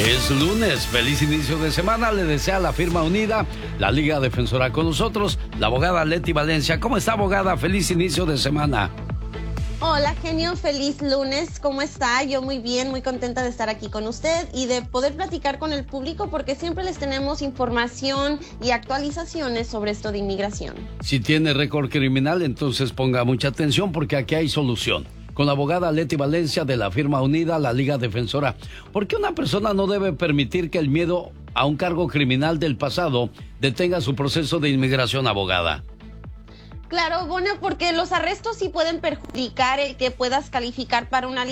Es lunes, feliz inicio de semana, le desea la firma unida, la Liga Defensora. Con nosotros, la abogada Leti Valencia. ¿Cómo está, abogada? Feliz inicio de semana. Hola, genio, feliz lunes, ¿cómo está? Yo muy bien, muy contenta de estar aquí con usted y de poder platicar con el público porque siempre les tenemos información y actualizaciones sobre esto de inmigración. Si tiene récord criminal, entonces ponga mucha atención porque aquí hay solución. Con la abogada Leti Valencia de la firma unida, la Liga Defensora. ¿Por qué una persona no debe permitir que el miedo a un cargo criminal del pasado detenga su proceso de inmigración, abogada? Claro, bueno, porque los arrestos sí pueden perjudicar el que puedas calificar para una